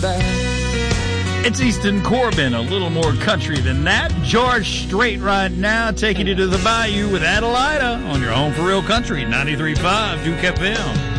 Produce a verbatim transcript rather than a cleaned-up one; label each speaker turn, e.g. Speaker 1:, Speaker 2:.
Speaker 1: back.
Speaker 2: It's Easton Corbin, a little more country than that. George Strait right now, taking you to the bayou with Adelida on your home for real country, ninety-three point five Duke F M.